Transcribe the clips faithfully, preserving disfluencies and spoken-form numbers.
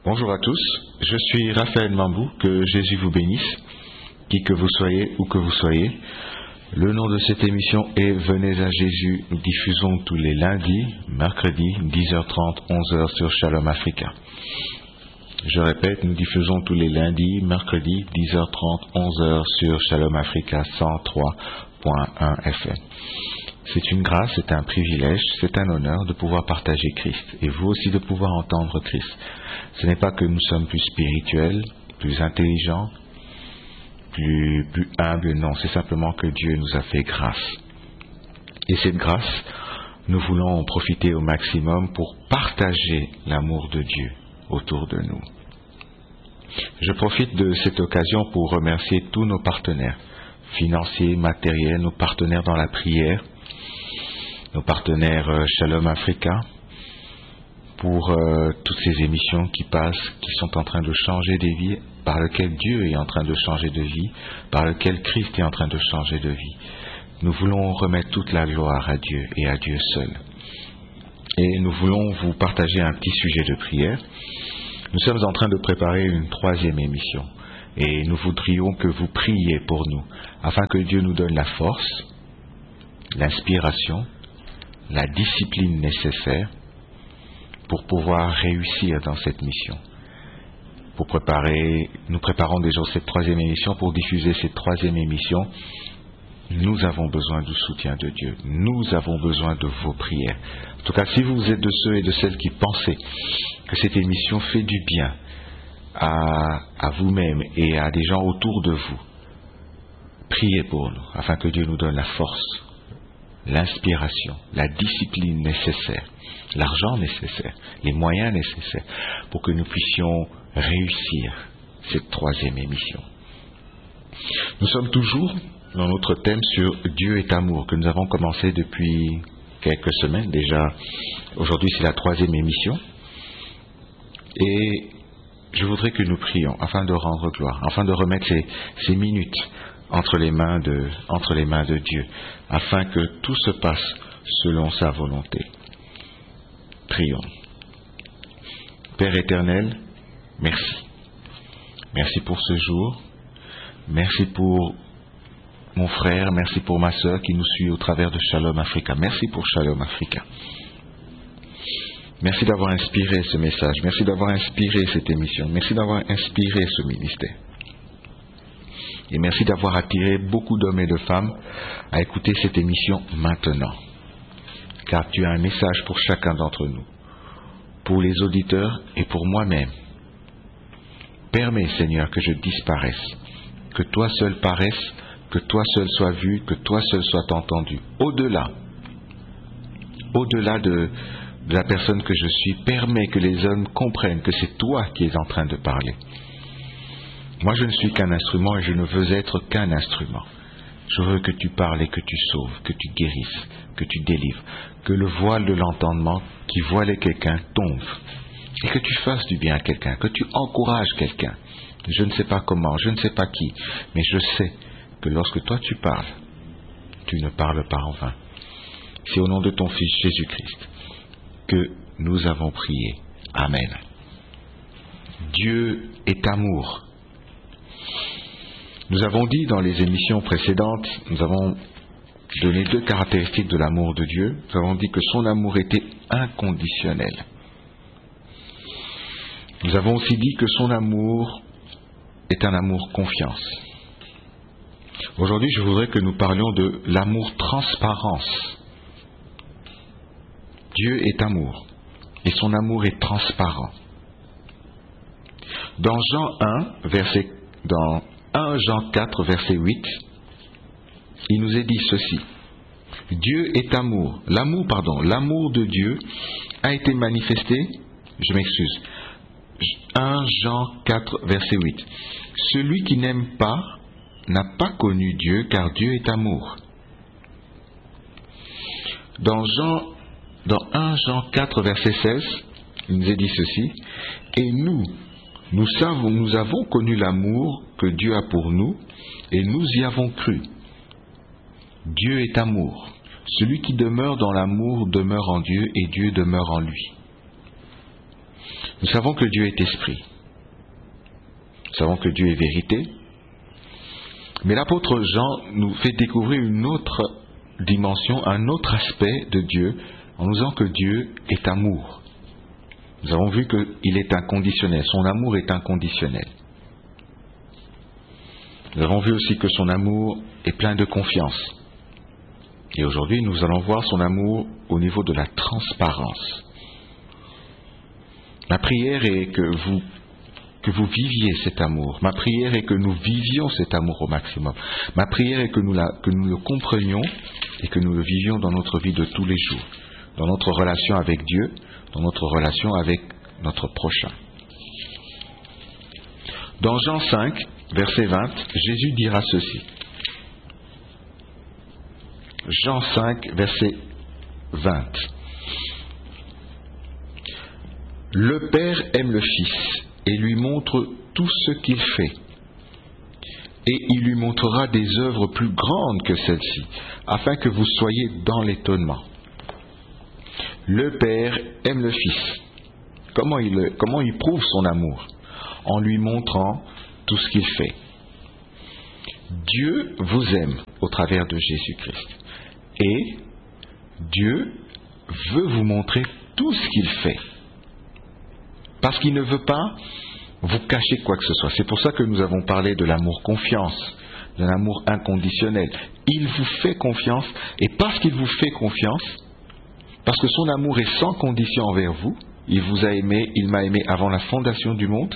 Bonjour à tous, je suis Raphaël Mambou, que Jésus vous bénisse, qui que vous soyez, où que vous soyez. Le nom de cette émission est Venez à Jésus. Nous diffusons tous les lundis, mercredis, dix heures trente, onze heures sur Shalom Africa. Je répète, nous diffusons tous les lundis, mercredis, dix heures trente, onze heures sur Shalom Africa cent trois point un F M. C'est une grâce, c'est un privilège, c'est un honneur de pouvoir partager Christ, et vous aussi de pouvoir entendre Christ. Ce n'est pas que nous sommes plus spirituels, plus intelligents, plus, plus humbles, non, c'est simplement que Dieu nous a fait grâce. Et cette grâce, nous voulons en profiter au maximum pour partager l'amour de Dieu autour de nous. Je profite de cette occasion pour remercier tous nos partenaires, financiers, matériels, nos partenaires dans la prière, nos partenaires euh, Shalom Africa, pour euh, toutes ces émissions qui passent, qui sont en train de changer des vies, par lesquelles Dieu est en train de changer de vie, par lesquelles Christ est en train de changer de vie. Nous voulons remettre toute la gloire à Dieu et à Dieu seul. Et nous voulons vous partager un petit sujet de prière. Nous sommes en train de préparer une troisième émission et nous voudrions que vous priez pour nous, afin que Dieu nous donne la force, l'inspiration, la discipline nécessaire pour pouvoir réussir dans cette mission. Pour préparer, nous préparons déjà cette troisième émission. Pour diffuser cette troisième émission, nous avons besoin du soutien de Dieu. Nous avons besoin de vos prières. En tout cas, si vous êtes de ceux et de celles qui pensez que cette émission fait du bien à, à vous-même et à des gens autour de vous, priez pour nous, afin que Dieu nous donne la force, l'inspiration, la discipline nécessaire, l'argent nécessaire, les moyens nécessaires pour que nous puissions réussir cette troisième émission. Nous sommes toujours dans notre thème sur Dieu est amour, que nous avons commencé depuis quelques semaines déjà. Aujourd'hui, c'est la troisième émission. Et je voudrais que nous prions afin de rendre gloire, afin de remettre ces, ces minutes entre les mains de, entre les mains de Dieu, afin que tout se passe selon sa volonté. Prions. Père éternel, merci. Merci pour ce jour. Merci pour mon frère, merci pour ma sœur qui nous suit au travers de Shalom Africa. Merci pour Shalom Africa. Merci d'avoir inspiré ce message. Merci d'avoir inspiré cette émission. Merci d'avoir inspiré ce ministère. Et merci d'avoir attiré beaucoup d'hommes et de femmes à écouter cette émission maintenant. Car tu as un message pour chacun d'entre nous, pour les auditeurs et pour moi-même. Permets, Seigneur, que je disparaisse, que toi seul paraisse, que toi seul sois vu, que toi seul sois entendu. Au-delà, au-delà de, de la personne que je suis, permets que les hommes comprennent que c'est toi qui es en train de parler. Moi, je ne suis qu'un instrument et je ne veux être qu'un instrument. Je veux que tu parles et que tu sauves, que tu guérisses, que tu délivres, que le voile de l'entendement qui voilait quelqu'un tombe et que tu fasses du bien à quelqu'un, que tu encourages quelqu'un. Je ne sais pas comment, je ne sais pas qui, mais je sais que lorsque toi tu parles, tu ne parles pas en vain. C'est au nom de ton Fils Jésus-Christ que nous avons prié. Amen. Dieu est amour. Nous avons dit dans les émissions précédentes, nous avons donné deux caractéristiques de l'amour de Dieu. Nous avons dit que son amour était inconditionnel. Nous avons aussi dit que son amour est un amour confiance. Aujourd'hui, je voudrais que nous parlions de l'amour transparence. Dieu est amour et son amour est transparent. Dans Jean un, verset, dans un Jean quatre, verset huit, il nous est dit ceci. Dieu est amour. L'amour, pardon, l'amour de Dieu a été manifesté, je m'excuse, un Jean quatre, verset huit. Celui qui n'aime pas n'a pas connu Dieu, car Dieu est amour. Dans, Jean, dans un Jean quatre, verset seize, il nous est dit ceci. Et nous, nous savons, nous avons connu l'amour que Dieu a pour nous, et nous y avons cru. Dieu est amour. Celui qui demeure dans l'amour demeure en Dieu, et Dieu demeure en lui. Nous savons que Dieu est esprit. Nous savons que Dieu est vérité. Mais l'apôtre Jean nous fait découvrir une autre dimension, un autre aspect de Dieu, en nous disant que Dieu est amour. Nous avons vu qu'il est inconditionnel, son amour est inconditionnel. Nous avons vu aussi que son amour est plein de confiance. Et aujourd'hui, nous allons voir son amour au niveau de la transparence. Ma prière est que vous, que vous viviez cet amour. Ma prière est que nous vivions cet amour au maximum. Ma prière est que nous, la, que nous le comprenions et que nous le vivions dans notre vie de tous les jours, dans notre relation avec Dieu, dans notre relation avec notre prochain. Dans Jean cinq, verset vingt, Jésus dira ceci. Jean cinq, verset vingt. Le Père aime le Fils et lui montre tout ce qu'il fait. Et il lui montrera des œuvres plus grandes que celles-ci, afin que vous soyez dans l'étonnement. Le Père aime le Fils. Comment il, comment il prouve son amour? En lui montrant tout ce qu'il fait. Dieu vous aime au travers de Jésus-Christ. Et Dieu veut vous montrer tout ce qu'il fait. Parce qu'il ne veut pas vous cacher quoi que ce soit. C'est pour ça que nous avons parlé de l'amour confiance, de l'amour inconditionnel. Il vous fait confiance, et parce qu'il vous fait confiance, parce que son amour est sans condition envers vous, il vous a aimé, il m'a aimé avant la fondation du monde,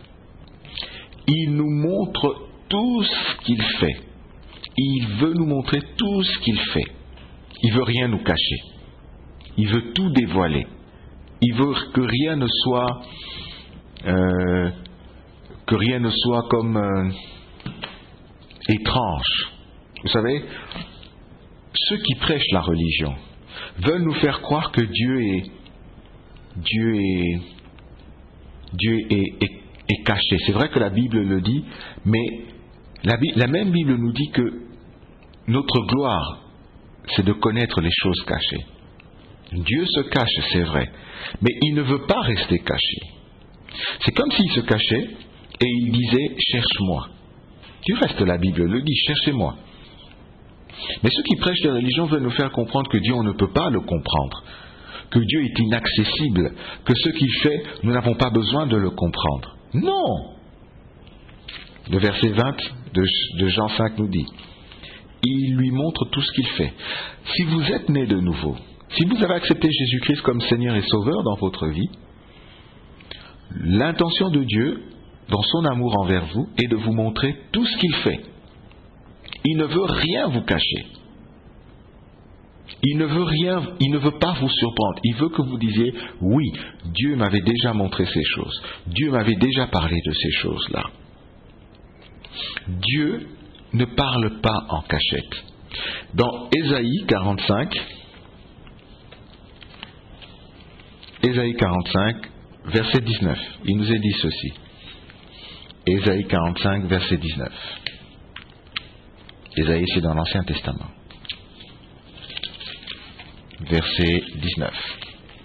il nous montre tout ce qu'il fait. Il veut nous montrer tout ce qu'il fait. Il veut rien nous cacher. Il veut tout dévoiler. Il veut que rien ne soit euh, que rien ne soit comme euh, étrange. Vous savez, ceux qui prêchent la religion veulent nous faire croire que Dieu est Dieu est Dieu est, est, est caché. C'est vrai que la Bible le dit, mais la, la même Bible nous dit que notre gloire, c'est de connaître les choses cachées. Dieu se cache, c'est vrai, mais il ne veut pas rester caché. C'est comme s'il se cachait et il disait « cherche-moi ». Du reste, la Bible le dit « cherchez-moi ». Mais ceux qui prêchent la religion veulent nous faire comprendre que Dieu, on ne peut pas le comprendre, que Dieu est inaccessible, que ce qu'il fait, nous n'avons pas besoin de le comprendre. Non! Le verset vingt de, de Jean cinq nous dit « Il lui montre tout ce qu'il fait ». Si vous êtes né de nouveau, si vous avez accepté Jésus-Christ comme Seigneur et Sauveur dans votre vie, l'intention de Dieu, dans son amour envers vous, est de vous montrer tout ce qu'il fait. Il ne veut rien vous cacher. Il ne veut rien, il ne veut pas vous surprendre. Il veut que vous disiez, oui, Dieu m'avait déjà montré ces choses. Dieu m'avait déjà parlé de ces choses-là. Dieu ne parle pas en cachette. Dans Ésaïe quarante-cinq, Ésaïe quarante-cinq, verset dix-neuf, il nous est dit ceci. Ésaïe quarante-cinq, verset dix-neuf. Ésaïe, c'est dans l'Ancien Testament. Verset dix-neuf.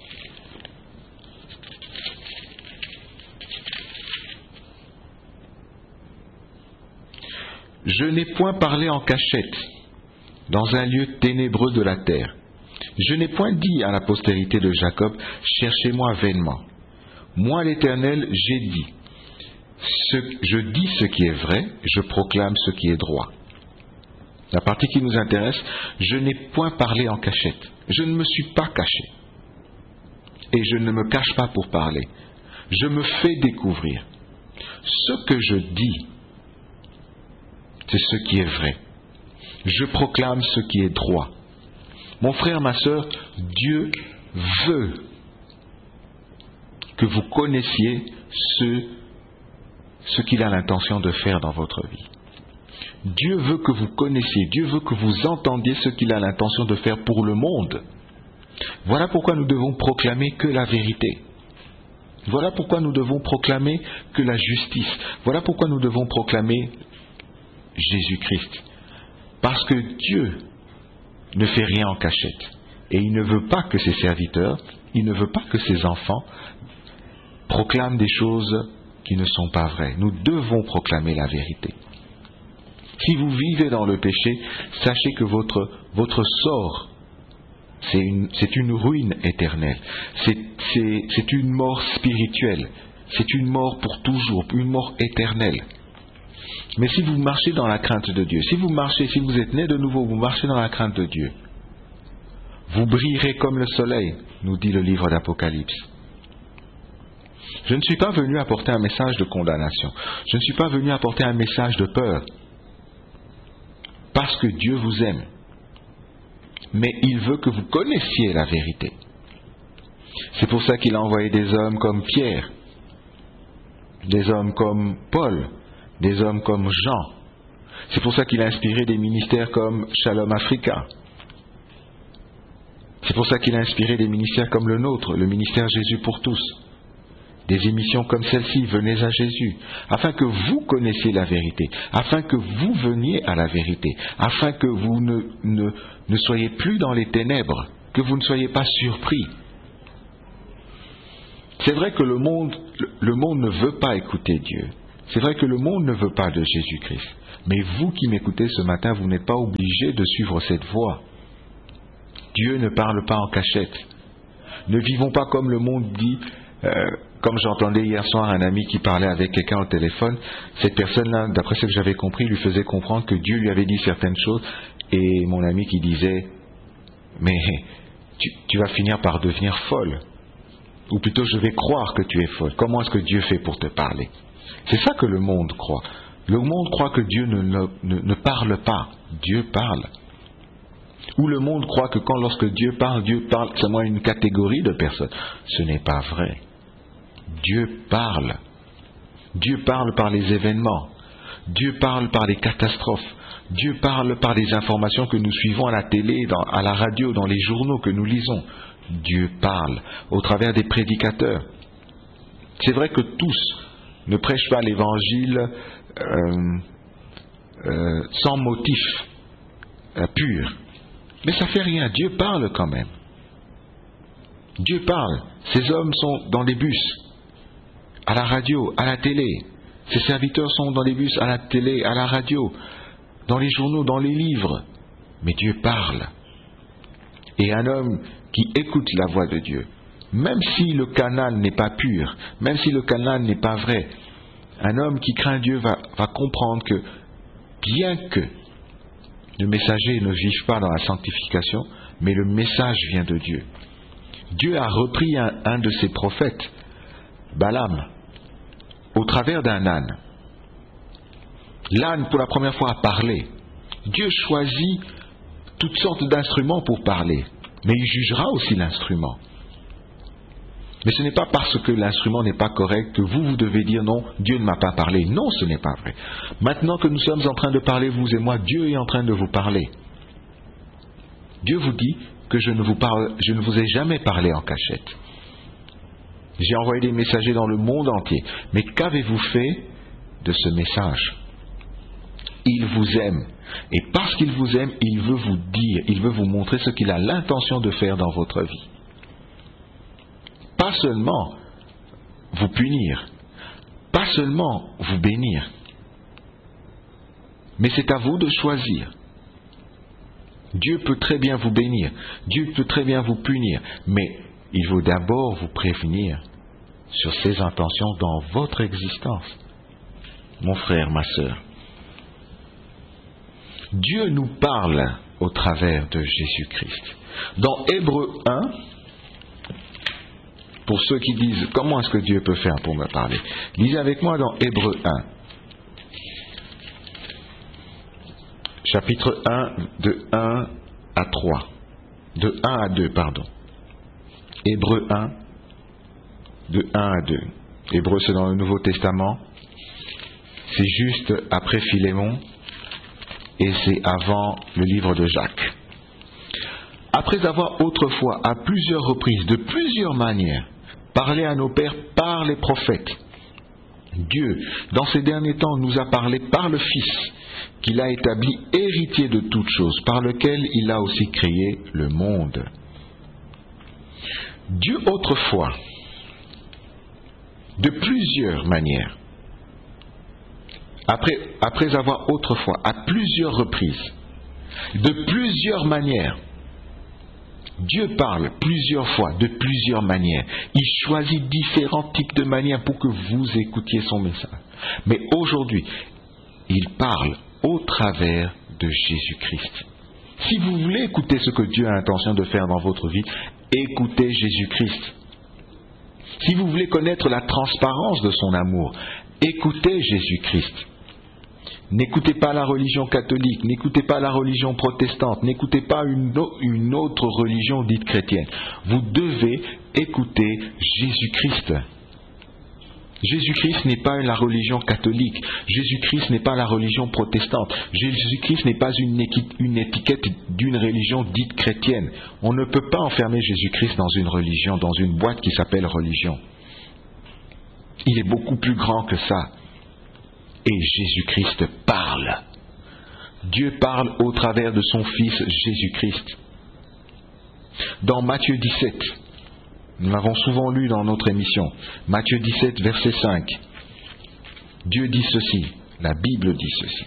Je n'ai point parlé en cachette, dans un lieu ténébreux de la terre. Je n'ai point dit à la postérité de Jacob, cherchez-moi vainement. Moi, l'Éternel, j'ai dit, ce, je dis ce qui est vrai, je proclame ce qui est droit. La partie qui nous intéresse, je n'ai point parlé en cachette. Je ne me suis pas caché. Et je ne me cache pas pour parler. Je me fais découvrir. Ce que je dis, c'est ce qui est vrai. Je proclame ce qui est droit. Mon frère, ma sœur, Dieu veut que vous connaissiez ce, ce qu'il a l'intention de faire dans votre vie. Dieu veut que vous connaissiez, Dieu veut que vous entendiez ce qu'il a l'intention de faire pour le monde. Voilà pourquoi nous devons proclamer que la vérité. Voilà pourquoi nous devons proclamer que la justice. Voilà pourquoi nous devons proclamer Jésus-Christ. Parce que Dieu ne fait rien en cachette. Et il ne veut pas que ses serviteurs, il ne veut pas que ses enfants proclament des choses qui ne sont pas vraies. Nous devons proclamer la vérité. Si vous vivez dans le péché, sachez que votre, votre sort, c'est une, c'est une ruine éternelle. C'est, c'est, c'est une mort spirituelle. C'est une mort pour toujours, une mort éternelle. Mais si vous marchez dans la crainte de Dieu, si vous marchez, si vous êtes né de nouveau, vous marchez dans la crainte de Dieu, vous brillerez comme le soleil, nous dit le livre d'Apocalypse. Je ne suis pas venu apporter un message de condamnation. Je ne suis pas venu apporter un message de peur. Parce que Dieu vous aime. Mais il veut que vous connaissiez la vérité. C'est pour ça qu'il a envoyé des hommes comme Pierre, des hommes comme Paul, des hommes comme Jean. C'est pour ça qu'il a inspiré des ministères comme Shalom Africa. C'est pour ça qu'il a inspiré des ministères comme le nôtre, le ministère Jésus pour tous. Des émissions comme celle-ci, Venez à Jésus, afin que vous connaissiez la vérité, afin que vous veniez à la vérité, afin que vous ne, ne, ne soyez plus dans les ténèbres, que vous ne soyez pas surpris. C'est vrai que le monde, le monde ne veut pas écouter Dieu. C'est vrai que le monde ne veut pas de Jésus-Christ. Mais vous qui m'écoutez ce matin, vous n'êtes pas obligés de suivre cette voie. Dieu ne parle pas en cachette. Ne vivons pas comme le monde dit. Euh, comme j'entendais hier soir un ami qui parlait avec quelqu'un au téléphone, cette personne-là, d'après ce que j'avais compris, lui faisait comprendre que Dieu lui avait dit certaines choses, et mon ami qui disait, mais tu, tu vas finir par devenir folle, ou plutôt je vais croire que tu es folle. Comment est-ce que Dieu fait pour te parler? C'est ça que le monde croit. Le monde croit que Dieu ne, ne, ne parle pas. Dieu parle. Ou le monde croit que quand lorsque Dieu parle, Dieu parle seulement à une catégorie de personnes. Ce n'est pas vrai. Dieu parle. Dieu parle par les événements. Dieu parle par les catastrophes. Dieu parle par les informations que nous suivons à la télé, dans, à la radio, dans les journaux que nous lisons. Dieu parle au travers des prédicateurs. C'est vrai que tous ne prêchent pas l'évangile euh, euh, sans motif euh, pur. Mais ça fait rien, Dieu parle quand même. Dieu parle. Ces hommes sont dans des bus, à la radio, à la télé. Ces serviteurs sont dans des bus, à la télé, à la radio, dans les journaux, dans les livres. Mais Dieu parle. Et un homme qui écoute la voix de Dieu, même si le canal n'est pas pur, même si le canal n'est pas vrai, un homme qui craint Dieu va, va comprendre que, bien que le messager ne vive pas dans la sanctification, mais le message vient de Dieu. Dieu a repris un, un de ses prophètes, Balaam, au travers d'un âne. L'âne, pour la première fois, a parlé. Dieu choisit toutes sortes d'instruments pour parler, mais il jugera aussi l'instrument. Mais ce n'est pas parce que l'instrument n'est pas correct que vous, vous devez dire non, Dieu ne m'a pas parlé. Non, ce n'est pas vrai. Maintenant que nous sommes en train de parler, vous et moi, Dieu est en train de vous parler. Dieu vous dit que je ne vous, parle, je ne vous ai jamais parlé en cachette. J'ai envoyé des messagers dans le monde entier. Mais qu'avez-vous fait de ce message? Il vous aime. Et parce qu'il vous aime, il veut vous dire, il veut vous montrer ce qu'il a l'intention de faire dans votre vie. Pas seulement vous punir, pas seulement vous bénir, mais c'est à vous de choisir. Dieu peut très bien vous bénir, Dieu peut très bien vous punir, mais il veut d'abord vous prévenir sur ses intentions dans votre existence. Mon frère, ma sœur, Dieu nous parle au travers de Jésus-Christ. Dans Hébreux un, pour ceux qui disent « Comment est-ce que Dieu peut faire pour me parler ?» Lisez avec moi dans Hébreux un. Chapitre un, de un à trois. De un à deux, pardon. Hébreux un, de un à deux. Hébreux, c'est dans le Nouveau Testament. C'est juste après Philémon et c'est avant le livre de Jacques. Après avoir autrefois, à plusieurs reprises, de plusieurs manières, parlé à nos pères par les prophètes, Dieu, dans ces derniers temps, nous a parlé par le Fils, qu'il a établi héritier de toutes choses, par lequel il a aussi créé le monde. Dieu autrefois de plusieurs manières. Après, après avoir autrefois, à plusieurs reprises, de plusieurs manières, Dieu parle plusieurs fois, de plusieurs manières. Il choisit différents types de manières pour que vous écoutiez son message. Mais aujourd'hui, il parle au travers de Jésus-Christ. Si vous voulez écouter ce que Dieu a l'intention de faire dans votre vie, écoutez Jésus-Christ. Si vous voulez connaître la transparence de son amour, écoutez Jésus-Christ. N'écoutez pas la religion catholique, n'écoutez pas la religion protestante, n'écoutez pas une, une autre religion dite chrétienne. Vous devez écouter Jésus-Christ. Jésus-Christ n'est pas la religion catholique. Jésus-Christ n'est pas la religion protestante. Jésus-Christ n'est pas une, équi- une étiquette d'une religion dite chrétienne. On ne peut pas enfermer Jésus-Christ dans une religion, dans une boîte qui s'appelle religion. Il est beaucoup plus grand que ça. Et Jésus-Christ parle. Dieu parle au travers de son Fils Jésus-Christ. Dans Matthieu dix-sept, nous l'avons souvent lu dans notre émission, Matthieu dix-sept, verset cinq, Dieu dit ceci, la Bible dit ceci.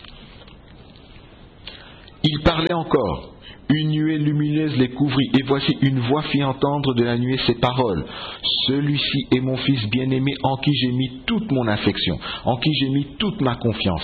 Il parlait encore, une nuée lumineuse les couvrit, et voici une voix fit entendre de la nuée ces paroles. Celui-ci est mon Fils bien-aimé en qui j'ai mis toute mon affection, en qui j'ai mis toute ma confiance.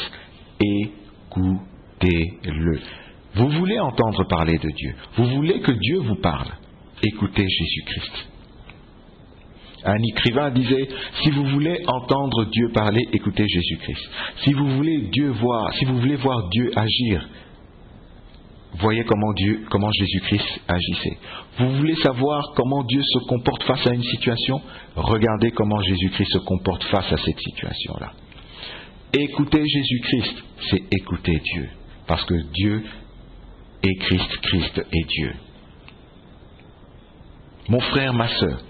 Écoutez-le. Vous voulez entendre parler de Dieu, vous voulez que Dieu vous parle, écoutez Jésus-Christ. Un écrivain disait, si vous voulez entendre Dieu parler, écoutez Jésus-Christ. Si vous voulez Dieu voir, si vous voulez voir Dieu agir, voyez comment Dieu, comment Jésus-Christ agissait. Vous voulez savoir comment Dieu se comporte face à une situation? Regardez comment Jésus-Christ se comporte face à cette situation-là. Écoutez Jésus-Christ, c'est écouter Dieu. Parce que Dieu est Christ, Christ est Dieu. Mon frère, ma sœur,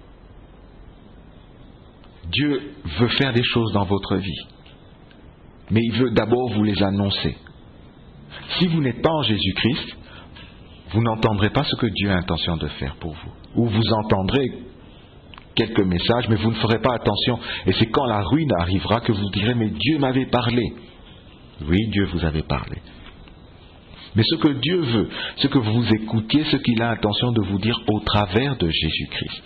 Dieu veut faire des choses dans votre vie. Mais il veut d'abord vous les annoncer. Si vous n'êtes pas en Jésus-Christ, vous n'entendrez pas ce que Dieu a intention de faire pour vous. Ou vous entendrez quelques messages, mais vous ne ferez pas attention. Et c'est quand la ruine arrivera que vous direz, mais Dieu m'avait parlé. Oui, Dieu vous avait parlé. Mais ce que Dieu veut, c'est que vous écoutiez ce qu'il a intention de vous dire au travers de Jésus-Christ.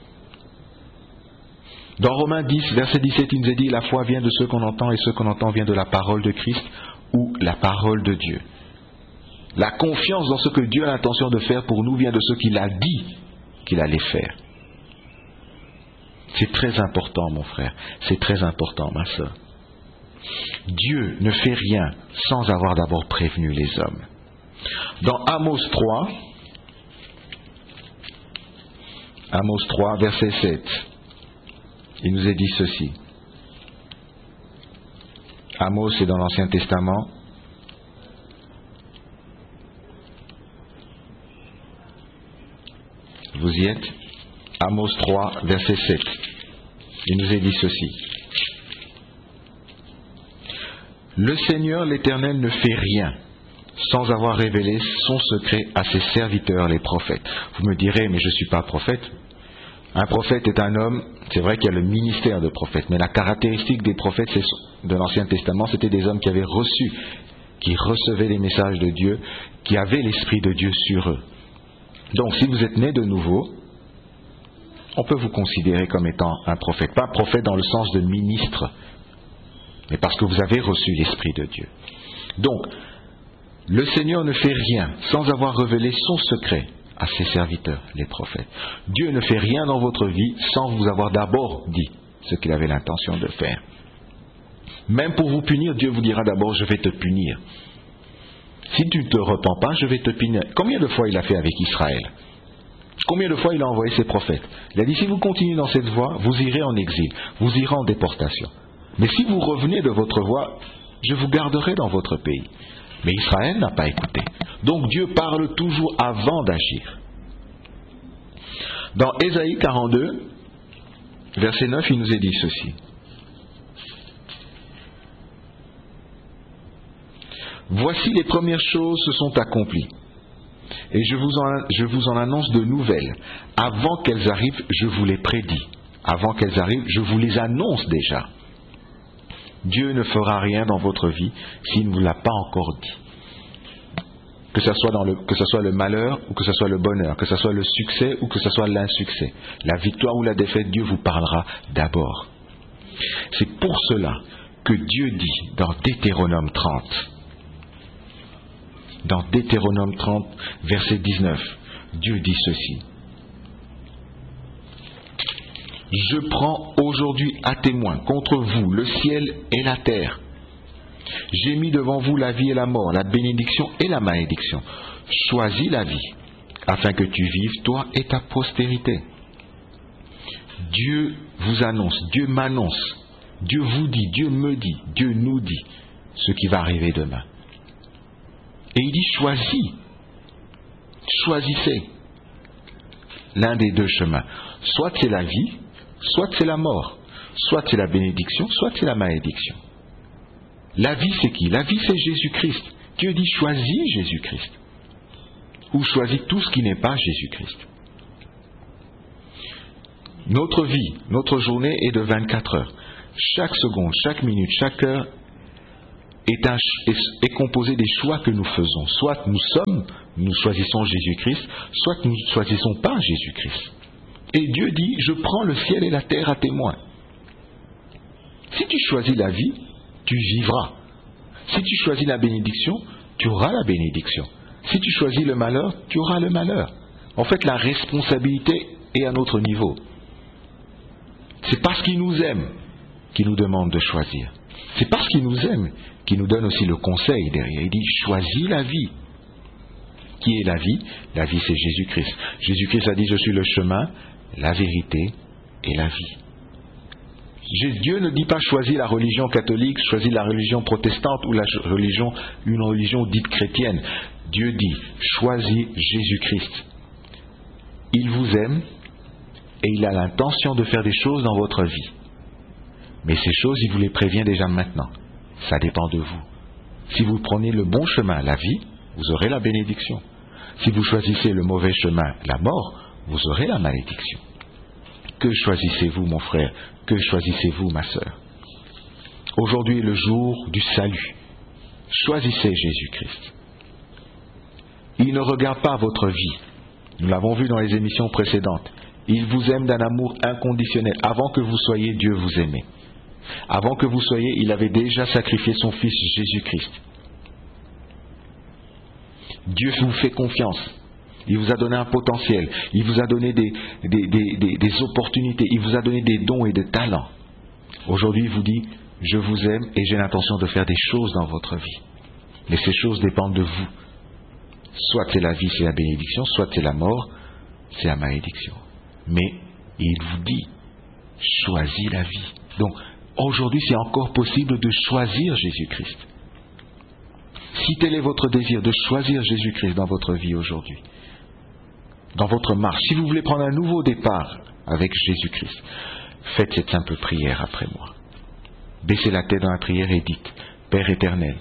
Dans Romains dix, verset dix-sept, il nous est dit, la foi vient de ce qu'on entend et ce qu'on entend vient de la parole de Christ ou la parole de Dieu. La confiance dans ce que Dieu a l'intention de faire pour nous vient de ce qu'il a dit qu'il allait faire. C'est très important, mon frère, c'est très important, ma sœur. Dieu ne fait rien sans avoir d'abord prévenu les hommes. Dans Amos trois, Amos trois, verset sept, il nous est dit ceci. Amos est dans l'Ancien Testament. Vous y êtes? Amos trois, verset sept. Il nous est dit ceci. Le Seigneur l'Éternel ne fait rien sans avoir révélé son secret à ses serviteurs les prophètes. Vous me direz, mais je ne suis pas prophète. Un prophète est un homme, c'est vrai qu'il y a le ministère de prophète, mais la caractéristique des prophètes de l'Ancien Testament, c'était des hommes qui avaient reçu, qui recevaient les messages de Dieu, qui avaient l'Esprit de Dieu sur eux. Donc si vous êtes né de nouveau, on peut vous considérer comme étant un prophète. Pas prophète dans le sens de ministre, mais parce que vous avez reçu l'Esprit de Dieu. Donc, le Seigneur ne fait rien sans avoir révélé son secret à ses serviteurs, les prophètes. Dieu ne fait rien dans votre vie sans vous avoir d'abord dit ce qu'il avait l'intention de faire. Même pour vous punir, Dieu vous dira d'abord, je vais te punir. Si tu ne te repens pas, je vais te punir. Combien de fois il a fait avec Israël? Combien de fois il a envoyé ses prophètes? Il a dit, si vous continuez dans cette voie, vous irez en exil, vous irez en déportation. Mais si vous revenez de votre voie, je vous garderai dans votre pays. Mais Israël n'a pas écouté. Donc Dieu parle toujours avant d'agir. Dans Ésaïe quarante-deux, verset neuf, il nous est dit ceci. Voici les premières choses se sont accomplies. Et je vous en, je vous en annonce de nouvelles. Avant qu'elles arrivent, je vous les prédis. avant qu'elles arrivent, je vous les annonce déjà. Dieu ne fera rien dans votre vie s'il ne vous l'a pas encore dit. Que ce soit dans le, que ce soit le malheur ou que ce soit le bonheur, que ce soit le succès ou que ce soit l'insuccès, la victoire ou la défaite, Dieu vous parlera d'abord. C'est pour cela que Dieu dit dans Deutéronome trente, dans Deutéronome trente, verset dix-neuf, Dieu dit ceci. Je prends aujourd'hui à témoin contre vous le ciel et la terre. J'ai mis devant vous la vie et la mort, la bénédiction et la malédiction. Choisis la vie, afin que tu vives, toi et ta postérité. Dieu vous annonce, Dieu m'annonce, Dieu vous dit, Dieu me dit, Dieu nous dit ce qui va arriver demain. Et il dit choisis, choisissez l'un des deux chemins. Soit c'est la vie, soit c'est la mort, soit c'est la bénédiction, soit c'est la malédiction. La vie c'est qui? La vie c'est Jésus-Christ. Dieu dit choisis Jésus-Christ. Ou choisis tout ce qui n'est pas Jésus-Christ. Notre vie, notre journée est de vingt-quatre heures. Chaque seconde, chaque minute, chaque heure est, un, est, est composée des choix que nous faisons. Soit nous sommes, nous choisissons Jésus-Christ, soit nous ne choisissons pas Jésus-Christ. Et Dieu dit, je prends le ciel et la terre à témoin. Si tu choisis la vie, tu vivras. Si tu choisis la bénédiction, tu auras la bénédiction. Si tu choisis le malheur, tu auras le malheur. En fait, la responsabilité est à notre niveau. C'est parce qu'il nous aime qu'il nous demande de choisir. C'est parce qu'il nous aime qu'il nous donne aussi le conseil derrière. Il dit, choisis la vie. Qui est la vie? La vie, c'est Jésus-Christ. Jésus-Christ a dit, je suis le chemin, la vérité et la vie. Dieu ne dit pas choisis la religion catholique, choisis la religion protestante ou la religion, une religion dite chrétienne. Dieu dit choisis Jésus-Christ. Il vous aime et il a l'intention de faire des choses dans votre vie. Mais ces choses, il vous les prévient déjà maintenant. Ça dépend de vous. Si vous prenez le bon chemin, la vie, vous aurez la bénédiction. Si vous choisissez le mauvais chemin, la mort, vous aurez la malédiction. Que choisissez-vous, mon frère? Que choisissez-vous, ma sœur? Aujourd'hui est le jour du salut. Choisissez Jésus-Christ. Il ne regarde pas votre vie. Nous l'avons vu dans les émissions précédentes. Il vous aime d'un amour inconditionnel. Avant que vous soyez, Dieu vous aimait. Avant que vous soyez, il avait déjà sacrifié son Fils Jésus-Christ. Dieu vous fait confiance. Il vous a donné un potentiel. Il vous a donné des, des, des, des, des opportunités. Il vous a donné des dons et des talents. Aujourd'hui, il vous dit, je vous aime et j'ai l'intention de faire des choses dans votre vie. Mais ces choses dépendent de vous. Soit c'est la vie, c'est la bénédiction, soit c'est la mort, c'est la malédiction. Mais il vous dit, choisis la vie. Donc, aujourd'hui, c'est encore possible de choisir Jésus-Christ. Si tel est votre désir de choisir Jésus-Christ dans votre vie aujourd'hui, dans votre marche, si vous voulez prendre un nouveau départ avec Jésus-Christ, faites cette simple prière après moi. Baissez la tête dans la prière et dites, Père éternel,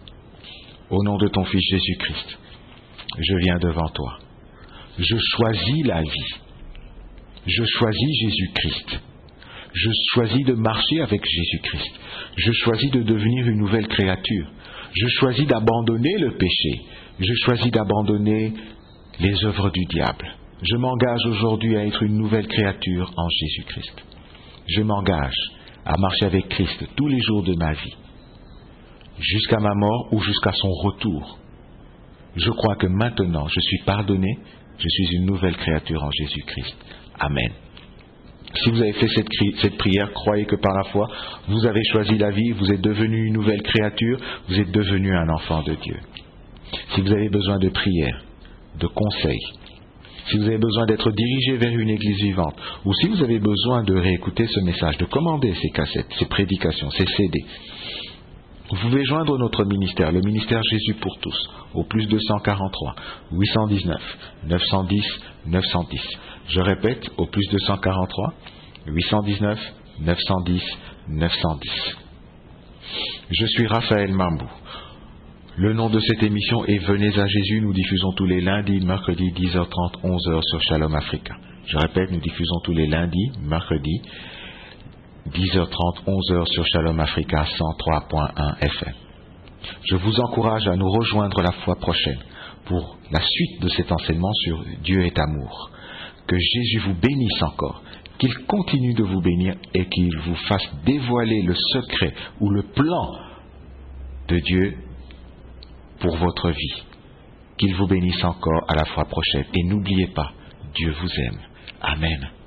au nom de ton Fils Jésus-Christ, je viens devant toi. Je choisis la vie. Je choisis Jésus-Christ. Je choisis de marcher avec Jésus-Christ. Je choisis de devenir une nouvelle créature. Je choisis d'abandonner le péché. Je choisis d'abandonner les œuvres du diable. Je m'engage aujourd'hui à être une nouvelle créature en Jésus-Christ. Je m'engage à marcher avec Christ tous les jours de ma vie, jusqu'à ma mort ou jusqu'à son retour. Je crois que maintenant je suis pardonné, je suis une nouvelle créature en Jésus-Christ. Amen. Si vous avez fait cette, cette prière, croyez que par la foi, vous avez choisi la vie, vous êtes devenu une nouvelle créature, vous êtes devenu un enfant de Dieu. Si vous avez besoin de prière, de conseils, si vous avez besoin d'être dirigé vers une église vivante, ou si vous avez besoin de réécouter ce message, de commander ces cassettes, ces prédications, ces C D, vous pouvez joindre notre ministère, le ministère Jésus pour tous, au plus deux cent quarante-trois, huit cent dix-neuf, neuf cent dix, neuf cent dix. Je répète, au plus deux cent quarante-trois, huit cent dix-neuf, neuf cent dix, neuf cent dix. Je suis Raphaël Mambou. Le nom de cette émission est Venez à Jésus. Nous diffusons tous les lundis, mercredis, dix heures trente, onze heures sur Shalom Africa. Je répète, nous diffusons tous les lundis, mercredis, dix heures trente, onze heures sur Shalom Africa cent trois point un F M. Je vous encourage à nous rejoindre la fois prochaine pour la suite de cet enseignement sur Dieu est amour. Que Jésus vous bénisse encore, qu'il continue de vous bénir et qu'il vous fasse dévoiler le secret ou le plan de Dieu pour votre vie. Qu'il vous bénisse encore à la fois prochaine. Et n'oubliez pas, Dieu vous aime. Amen.